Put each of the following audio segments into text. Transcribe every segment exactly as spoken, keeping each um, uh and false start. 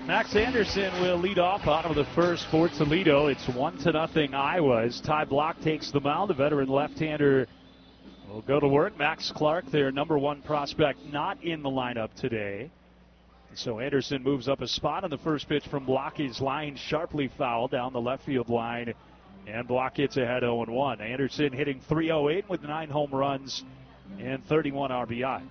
Max Anderson will lead off out of the first for Toledo. It's one to nothing Iowa as Ty Block takes the mound. The veteran left-hander will go to work. Max Clark, their number one prospect, not in the lineup today. So Anderson moves up a spot, and the first pitch from Block is lined sharply foul down the left field line, and Block gets ahead oh one. Anderson hitting three oh eight with nine home runs and thirty-one R B I.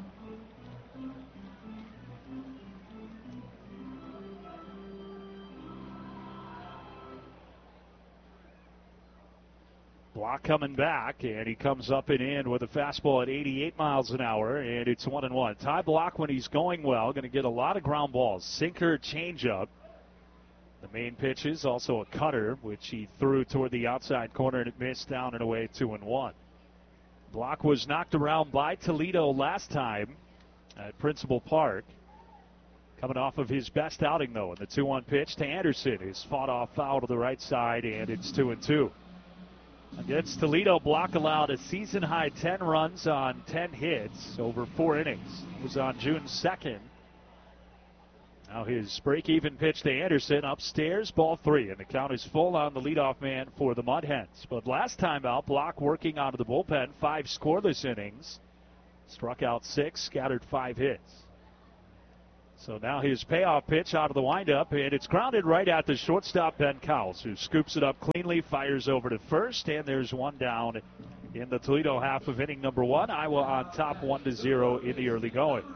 Block coming back, and he comes up and in with a fastball at eighty-eight miles an hour, and it's one and one. Ty Block, when he's going well, going to get a lot of ground balls. Sinker, changeup. The main pitches, also a cutter, which he threw toward the outside corner, and it missed down and away, two and one. Block was knocked around by Toledo last time at Principal Park. Coming off of his best outing, though, and the two one pitch to Anderson is fought off foul to the right side, and it's two and two. Against Toledo, Block allowed a season-high ten runs on ten hits over four innings. It was on June second. Now his break-even pitch to Anderson upstairs, ball three, and the count is full on the leadoff man for the Mud Hens. But last time out, Block working out of the bullpen, five scoreless innings, struck out six, scattered five hits. So now his payoff pitch out of the windup, and it's grounded right at the shortstop, Ben Cowles, who scoops it up cleanly, fires over to first, and there's one down in the Toledo half of inning number one. Iowa on top one to zero in the early going.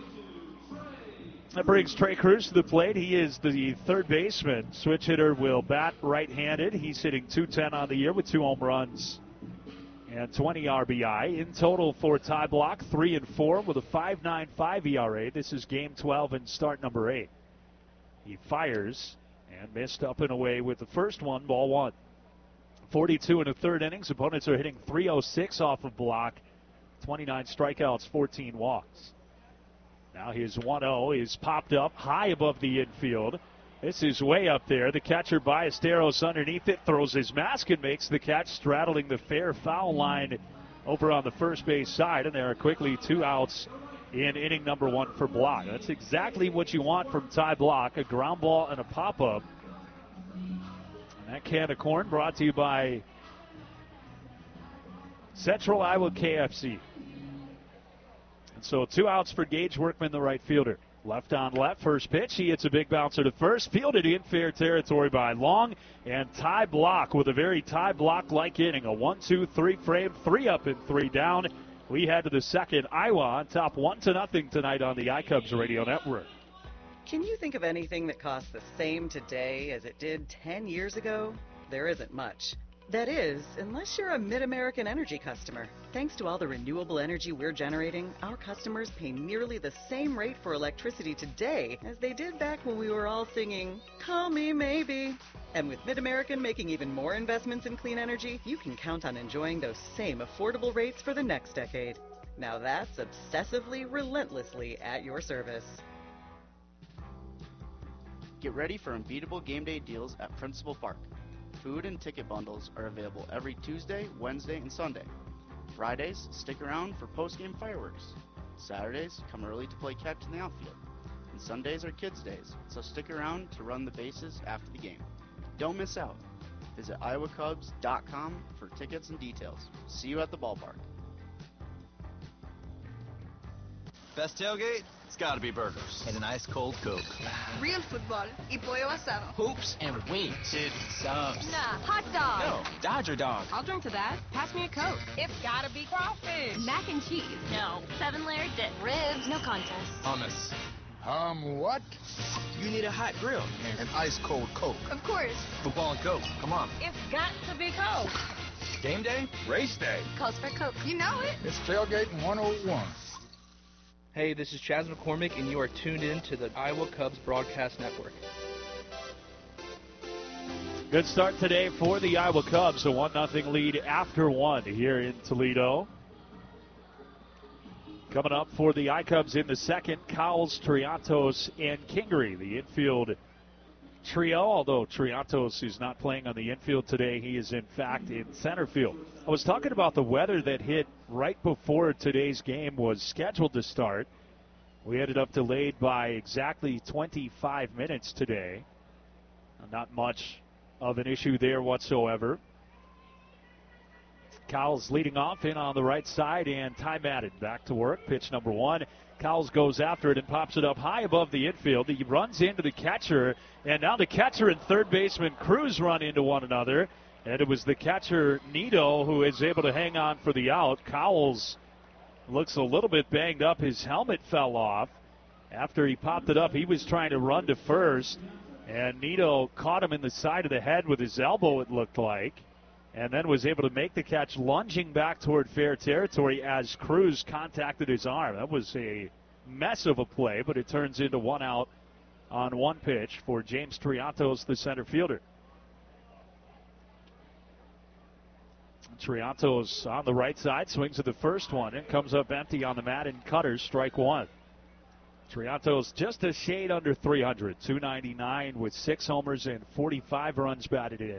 That brings Trey Cruz to the plate. He is the third baseman. Switch hitter will bat right-handed. He's hitting two ten on the year with two home runs and twenty R B I. In total for Ty Block, three and four with a five point nine five E R A. This is game twelve and start number eight. He fires and missed up and away with the first one, ball one. forty-two in the third innings. Opponents are hitting three oh six off of Block. twenty-nine strikeouts, fourteen walks. Now his one oh is popped up high above the infield. This is way up there. The catcher, Ballesteros, underneath it, throws his mask and makes the catch, straddling the fair foul line over on the first base side. And there are quickly two outs in inning number one for Block. That's exactly what you want from Ty Block, a ground ball and a pop-up. And that can of corn brought to you by Central Iowa K F C. And so two outs for Gage Workman, the right fielder. Left on left, first pitch. He hits a big bouncer to first. Fielded in fair territory by Long. And Ty Block with a very Ty Block-like inning. A one two three frame, three up and three down. We head to the second. Iowa on top one to nothing tonight on the iCubs Radio Network. Can you think of anything that costs the same today as it did ten years ago? There isn't much. That is, unless you're a Mid-American Energy customer. Thanks to all the renewable energy we're generating, our customers pay nearly the same rate for electricity today as they did back when we were all singing, "Call Me Maybe." And with Mid-American making even more investments in clean energy, you can count on enjoying those same affordable rates for the next decade. Now that's obsessively, relentlessly at your service. Get ready for unbeatable game day deals at Principal Park. Food and ticket bundles are available every Tuesday, Wednesday, and Sunday. Fridays, stick around for post-game fireworks. Saturdays, come early to play catch in the outfield. And Sundays are kids' days, so stick around to run the bases after the game. Don't miss out. Visit iowa cubs dot com for tickets and details. See you at the ballpark. Best tailgate? It's gotta be burgers. And an ice cold Coke. Real football y pollo asado. Hoops and wings. Chicken subs. Nah, hot dog. No, Dodger dog. I'll drink to that. Pass me a Coke. It's gotta be crawfish. Mac and cheese. No. Seven-layer dip. Ribs. No contest. Hummus. Hum what? You need a hot grill. And an ice cold Coke. Of course. Football and Coke. Come on. It's got to be Coke. Game day? Race day. Calls for Coke. You know it. It's Tailgating one oh one. Hey, this is Chaz McCormick, and you are tuned in to the Iowa Cubs Broadcast Network. Good start today for the Iowa Cubs. A one nothing lead after one here in Toledo. Coming up for the iCubs in the second, Cowles, Triantos, and Kingery, the infield trio. Although Triantos is not playing on the infield today, he is in fact in center field. I was talking about the weather that hit right before today's game was scheduled to start. We ended up delayed by exactly twenty-five minutes today. Not much of an issue there whatsoever. Cowles leading off in on the right side, and Ty Madden back to work. Pitch number one. Cowles goes after it and pops it up high above the infield. He runs into the catcher, and now the catcher and third baseman Cruz run into one another. And it was the catcher, Nito, who is able to hang on for the out. Cowles looks a little bit banged up. His helmet fell off. After he popped it up, he was trying to run to first, and Nito caught him in the side of the head with his elbow, it looked like, and then was able to make the catch, lunging back toward fair territory as Cruz contacted his arm. That was a mess of a play, but it turns into one out on one pitch for James Triantos, the center fielder. Triantos on the right side, swings at the first one, and comes up empty on the mat and cutters, strike one. Triantos just a shade under three hundred, two ninety-nine with six homers and forty-five runs batted in.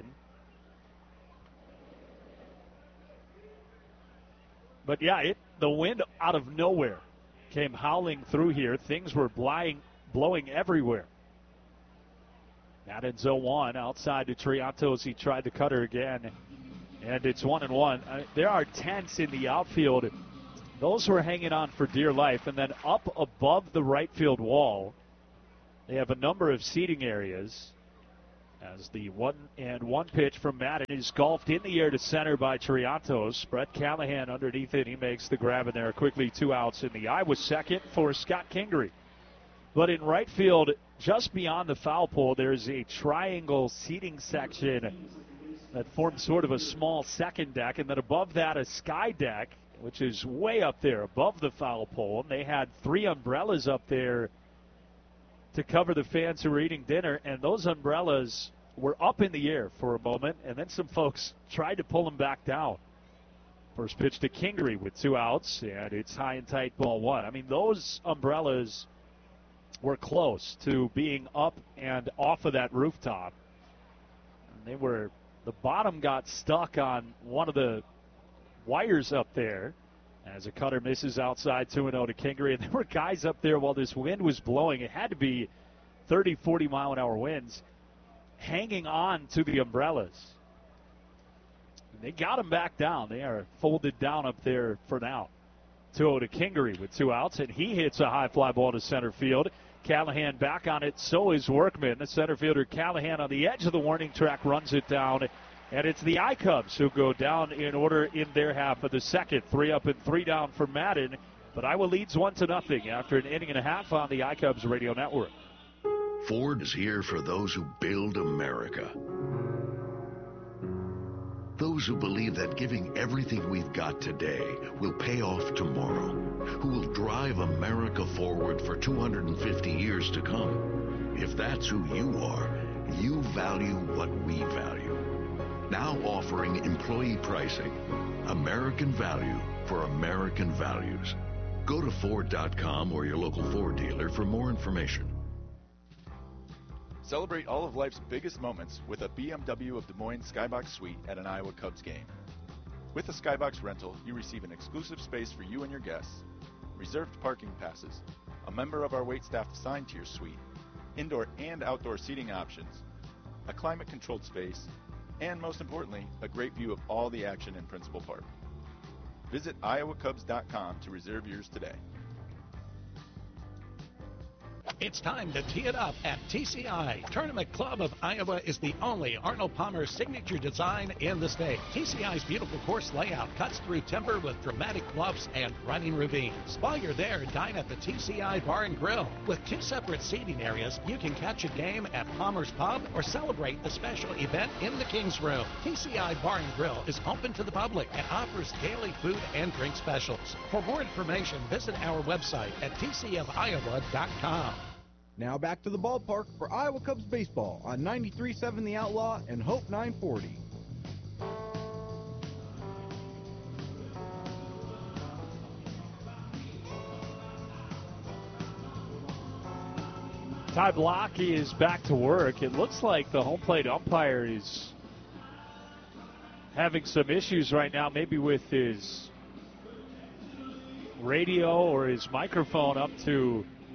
But yeah, it, the wind out of nowhere came howling through here. Things were blowing, blowing everywhere. Madden's oh one outside to Triantos. He tried the cutter again, and it's one and one. Uh, there are tents in the outfield. Those were hanging on for dear life. And then up above the right field wall, they have a number of seating areas as the one and one pitch from Madden is golfed in the air to center by Triantos. Brett Callahan underneath it. He makes the grab, and there are quickly two outs in the eye with second for Scott Kingery. But in right field, just beyond the foul pole, there's a triangle seating section that forms sort of a small second deck, and then above that a sky deck, which is way up there above the foul pole. And they had three umbrellas up there to cover the fans who were eating dinner, and those umbrellas were up in the air for a moment, and then some folks tried to pull them back down. First pitch to Kingery with two outs, and it's high and tight, ball one. I mean, those umbrellas were close to being up and off of that rooftop. And they were, the bottom got stuck on one of the wires up there as a cutter misses outside, two and oh to Kingery. And there were guys up there while this wind was blowing. It had to be thirty, forty mile an hour winds, hanging on to the umbrellas. And they got them back down. They are folded down up there for now. two oh to Kingery with two outs, and he hits a high fly ball to center field. Callahan back on it, so is Workman. The center fielder Callahan on the edge of the warning track runs it down. And it's the I-Cubs who go down in order in their half of the second. Three up and three down for Madden. But Iowa leads one to nothing after an inning and a half on the I-Cubs radio network. Ford is here for those who build America. Those who believe that giving everything we've got today will pay off tomorrow. Who will drive America forward for two hundred fifty years to come. If that's who you are, you value what we value. Now offering employee pricing. American value for American values. Go to Ford dot com or your local Ford dealer for more information. Celebrate all of life's biggest moments with a B M W of Des Moines Skybox Suite at an Iowa Cubs game. With a Skybox rental, you receive an exclusive space for you and your guests, reserved parking passes, a member of our waitstaff assigned to your suite, indoor and outdoor seating options, a climate-controlled space, and most importantly, a great view of all the action in Principal Park. Visit Iowa Cubs dot com to reserve yours today. It's time to tee it up at T C I. Tournament Club of Iowa is the only Arnold Palmer signature design in the state. T C I's beautiful course layout cuts through timber with dramatic bluffs and running ravines. While you're there, dine at the T C I Bar and Grill. With two separate seating areas, you can catch a game at Palmer's Pub or celebrate the special event in the King's Room. T C I Bar and Grill is open to the public and offers daily food and drink specials. For more information, visit our website at T C F Iowa dot com. Now back to the ballpark for Iowa Cubs baseball on ninety-three point seven The Outlaw and Hope nine forty. Ty Block is back to work. It looks like the home plate umpire is having some issues right now, maybe with his radio or his microphone up to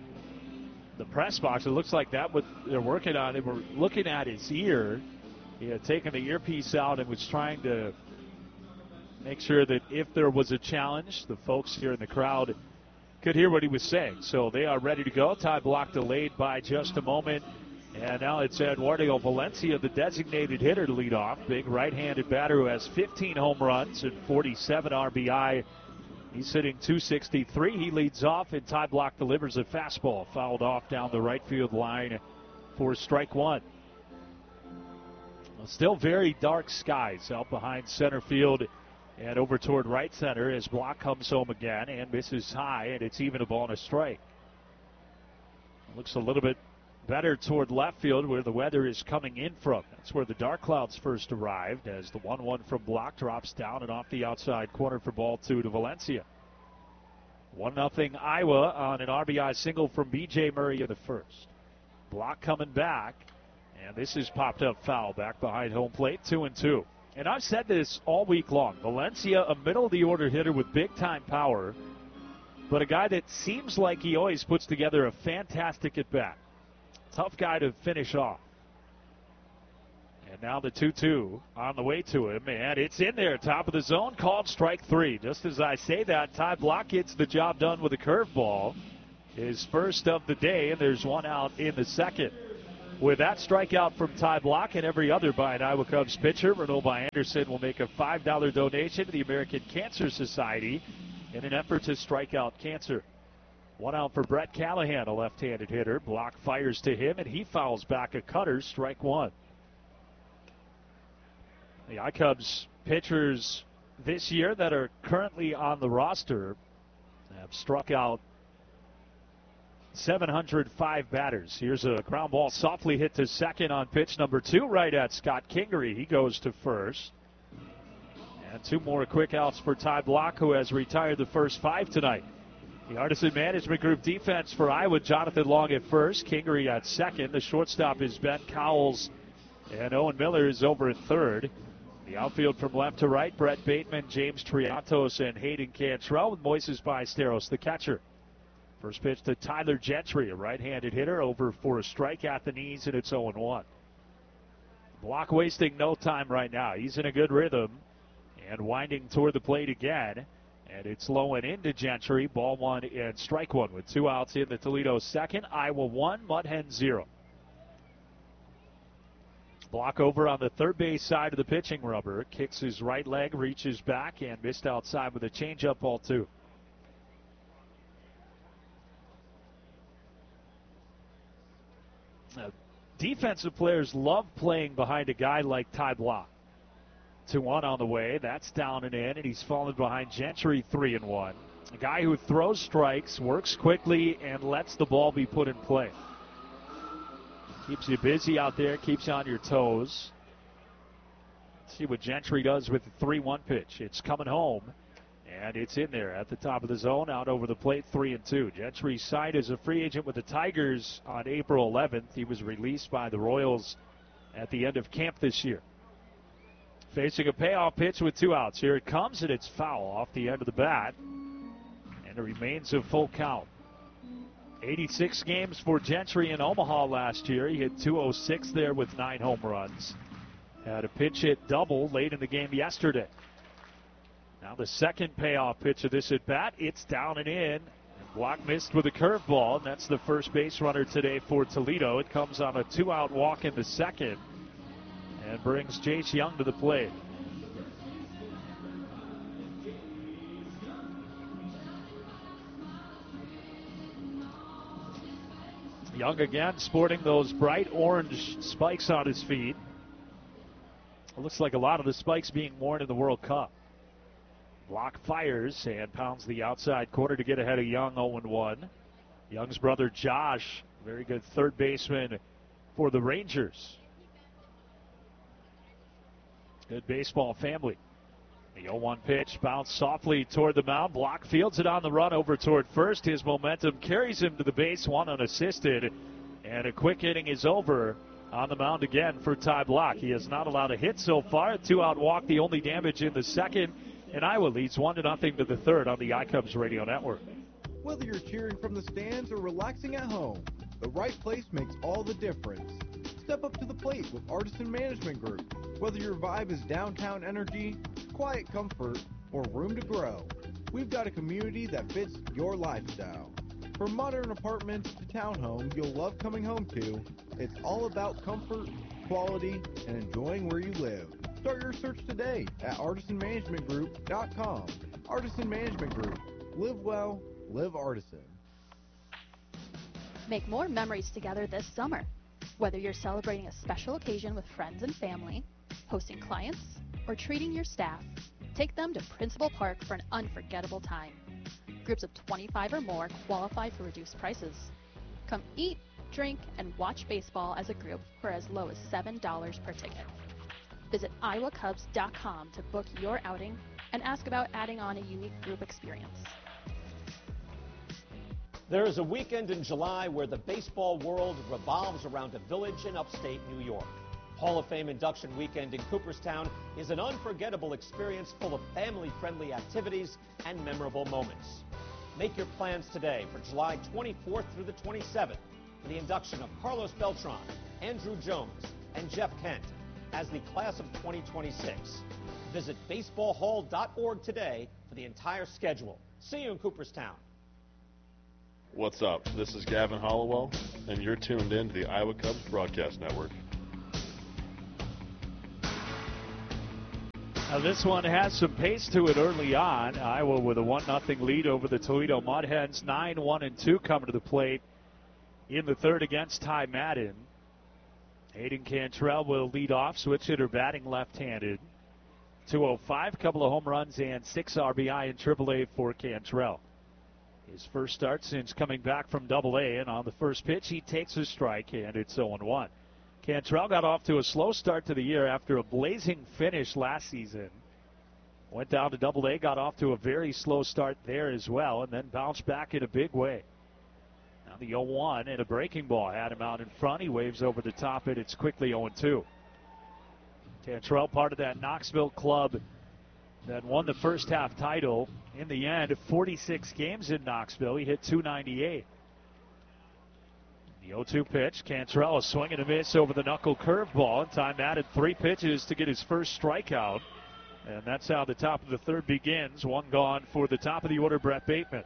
the press box. It looks like that what they're working on. They were looking at his ear. He had taken the earpiece out and was trying to make sure that if there was a challenge, the folks here in the crowd could hear what he was saying. So they are ready to go. Ty Block delayed by just a moment. And now it's Eduardo Valencia, the designated hitter, to lead off. Big right-handed batter who has fifteen home runs and forty-seven R B I. He's hitting two sixty-three. He leads off, and Ty Block delivers a fastball, fouled off down the right field line for strike one. Well, still very dark skies out behind center field and over toward right center as Block comes home again and misses high, and it's even a ball and a strike. Looks a little bit better toward left field where the weather is coming in from. That's where the dark clouds first arrived as the one one from Block drops down and off the outside corner for ball two to Valencia. one nothing Iowa on an R B I single from B J Murray in the first. Block coming back, and this is popped up foul back behind home plate, two and two. And I've said this all week long. Valencia, a middle-of-the-order hitter with big-time power, but a guy that seems like he always puts together a fantastic at-bat. Tough guy to finish off. And now the two two on the way to him, and it's in there, top of the zone, called strike three. Just as I say that, Ty Block gets the job done with a curveball. His first of the day, and there's one out in the second. With that strikeout from Ty Block and every other by an Iowa Cubs pitcher, Renaud Anderson will make a five dollar donation to the American Cancer Society in an effort to strike out cancer. One out for Brett Callahan, a left-handed hitter. Block fires to him, and he fouls back a cutter, strike one. The iCubs pitchers this year that are currently on the roster have struck out seven hundred five batters. Here's a ground ball softly hit to second on pitch number two, right at Scott Kingery. He goes to first. And two more quick outs for Ty Block, who has retired the first five tonight. The Artisan Management Group defense for Iowa, Jonathan Long at first, Kingery at second. The shortstop is Ben Cowles, and Owen Miller is over at third. The outfield from left to right, Brett Bateman, James Triantos, and Hayden Cantrell, with Moises Ballesteros, the catcher. First pitch to Tyler Gentry, a right-handed hitter, over for a strike at the knees, and it's oh and one. Block wasting no time right now. He's in a good rhythm and winding toward the plate again. And it's low and into Gentry. Ball one and strike one with two outs in the Toledo second. Iowa one, Mud Hen zero. Block over on the third base side of the pitching rubber. Kicks his right leg, reaches back, and missed outside with a changeup, ball two. Now, defensive players love playing behind a guy like Ty Block. two one on the way. That's down and in, and he's fallen behind Gentry three and one. A guy who throws strikes, works quickly, and lets the ball be put in play. Keeps you busy out there, keeps you on your toes. Let's see what Gentry does with the three one pitch. It's coming home, and it's in there at the top of the zone, out over the plate, three and two. Gentry signed as a free agent with the Tigers on April eleventh. He was released by the Royals at the end of camp this year. Facing a payoff pitch with two outs. Here it comes, and it's foul off the end of the bat. And it remains a full count. eighty-six games for Gentry in Omaha last year. He hit two oh six there with nine home runs. Had a pinch hit double late in the game yesterday. Now the second payoff pitch of this at bat. It's down and in. Block missed with a curveball, and that's the first base runner today for Toledo. It comes on a two-out walk in the second and brings Jace Young to the plate. Young again sporting those bright orange spikes on his feet. It looks like a lot of the spikes being worn in the World Cup. Block fires and pounds the outside corner to get ahead of Young, oh and one. Young's brother Josh, very good third baseman for the Rangers. Good baseball family. The oh one pitch bounced softly toward the mound. Block fields it on the run over toward first. His momentum carries him to the base, one unassisted. And a quick inning is over on the mound again for Ty Block. He has not allowed a hit so far. A two-out walk, the only damage in the second. And Iowa leads one to nothing to the third on the iCubs Radio Network. Whether you're cheering from the stands or relaxing at home, The right place makes all the difference. Step up to the plate with Artisan Management Group. Whether your vibe is downtown energy, quiet comfort, or room to grow, we've got a community that fits your lifestyle. From modern apartments to townhomes you'll love coming home to, it's all about comfort, quality, and enjoying where you live. Start your search today at artisan management group dot com. Artisan Management Group. Live well, live Artisan. Make more memories together this summer. Whether you're celebrating a special occasion with friends and family, hosting clients, or treating your staff, take them to Principal Park for an unforgettable time. Groups of twenty-five or more qualify for reduced prices. Come eat, drink, and watch baseball as a group for as low as seven dollars per ticket. Visit iowa cubs dot com to book your outing and ask about adding on a unique group experience. There is a weekend in July where the baseball world revolves around a village in upstate New York. Hall of Fame induction weekend in Cooperstown is an unforgettable experience full of family-friendly activities and memorable moments. Make your plans today for July twenty-fourth through the twenty-seventh for the induction of Carlos Beltran, Andrew Jones, and Jeff Kent as the class of twenty twenty-six. Visit baseball hall dot org today for the entire schedule. See you in Cooperstown. What's up? This is Gavin Hollowell, and you're tuned in to the Iowa Cubs Broadcast Network. Now this one has some pace to it early on. Iowa with a one nothing lead over the Toledo Mud Hens. nine one and two coming to the plate in the third against Ty Madden. Hayden Cantrell will lead off, switch hitter batting left-handed. two oh five, couple of home runs and six R B I in triple A for Cantrell. His first start since coming back from double A, and on the first pitch he takes a strike, and it's oh one. Cantrell got off to a slow start to the year after a blazing finish last season. Went down to double A, got off to a very slow start there as well, and then bounced back in a big way. Now the oh one and a breaking ball had him out in front. He waves over the top it. It's quickly oh two. Cantrell, part of that Knoxville club that won the first half title. In the end, forty-six games in Knoxville. He hit two ninety-eight. The oh two pitch. Cantrell a swing and a miss over the knuckle curveball. Time added three pitches to get his first strikeout. And that's how the top of the third begins. One gone for the top of the order, Brett Bateman.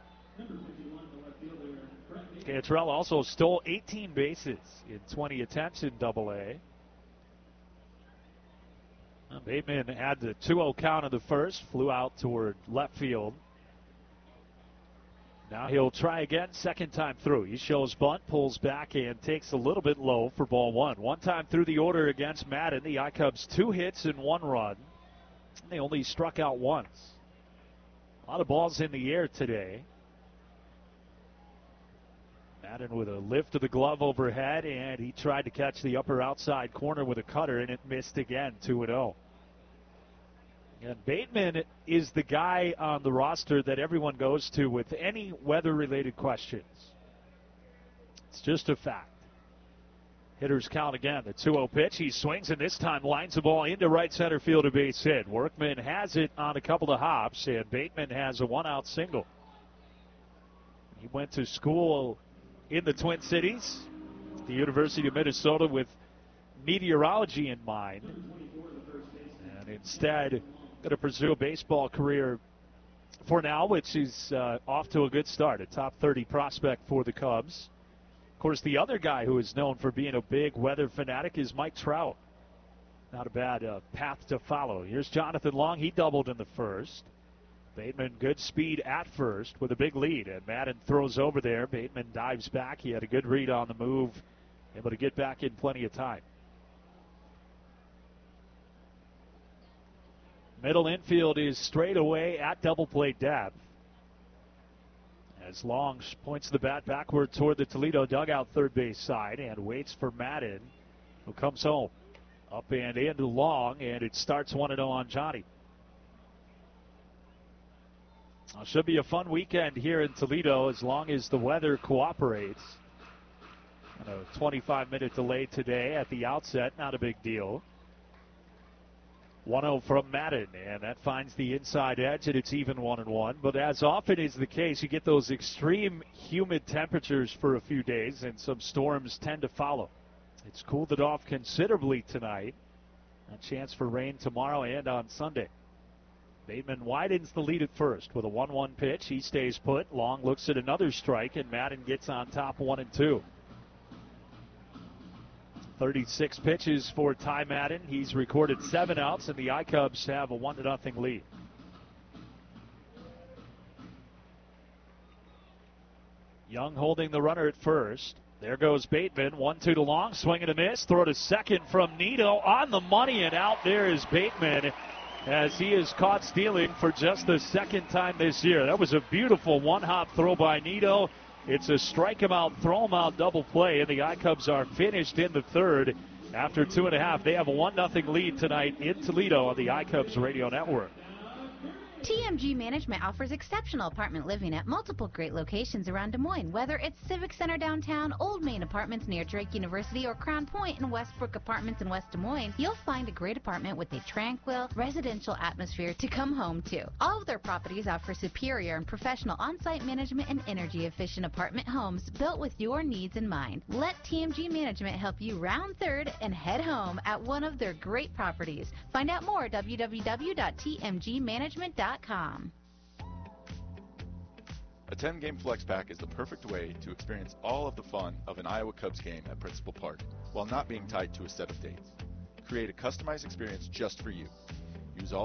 Cantrell also stole eighteen bases in twenty attempts in double A. Bateman had the two oh count of the first, flew out toward left field. Now he'll try again, second time through. He shows bunt, pulls back, and takes a little bit low for ball one. One time through the order against Madden, the I-Cubs two hits and one run. They only struck out once. A lot of balls in the air today. Madden with a lift of the glove overhead, and he tried to catch the upper outside corner with a cutter, and it missed again, two and oh. And Bateman is the guy on the roster that everyone goes to with any weather-related questions. It's just a fact. Hitters count again. The two oh pitch. He swings, and this time lines the ball into right center field, a base hit. Workman has it on a couple of hops, and Bateman has a one-out single. He went to school in the Twin Cities, the University of Minnesota, with meteorology in mind. And instead, going to pursue a baseball career for now, which is uh, off to a good start. A top thirty prospect for the Cubs. Of course, the other guy who is known for being a big weather fanatic is Mike Trout. Not a bad uh, path to follow. Here's Jonathan Long. He doubled in the first. Bateman, good speed at first with a big lead. And Madden throws over there. Bateman dives back. He had a good read on the move. Able to get back in plenty of time. Middle infield is straight away at double play depth. As Long points the bat backward toward the Toledo dugout third base side and waits for Madden, who comes home. Up and in to Long, and it starts one and oh on Johnny. Well, should be a fun weekend here in Toledo as long as the weather cooperates. And a twenty-five minute delay today at the outset, not a big deal. one oh from Madden, and that finds the inside edge, and it's even one and one. But as often is the case, you get those extreme humid temperatures for a few days, and some storms tend to follow. It's cooled it off considerably tonight. A chance for rain tomorrow and on Sunday. Bateman widens the lead at first with a one one pitch. He stays put. Long looks at another strike, and Madden gets on top one and two. thirty-six pitches for Ty Madden. He's recorded seven outs, and the iCubs have a one to nothing lead. Young holding the runner at first. There goes Bateman. one two to Long. Swing and a miss. Throw to second from Nito. On the money, and out there is Bateman as he is caught stealing for just the second time this year. That was a beautiful one-hop throw by Nito. It's a strike him out, throw him out double play, and the iCubs are finished in the third. After two and a half, they have a one nothing lead tonight in Toledo on the iCubs Radio Network. T M G Management offers exceptional apartment living at multiple great locations around Des Moines. Whether it's Civic Center downtown, Old Main Apartments near Drake University, or Crown Point and Westbrook Apartments in West Des Moines, you'll find a great apartment with a tranquil, residential atmosphere to come home to. All of their properties offer superior and professional on-site management and energy-efficient apartment homes built with your needs in mind. Let T M G Management help you round third and head home at one of their great properties. Find out more at w w w dot t m g management dot com. A ten-game flex pack is the perfect way to experience all of the fun of an Iowa Cubs game at Principal Park while not being tied to a set of dates. Create a customized experience just for you.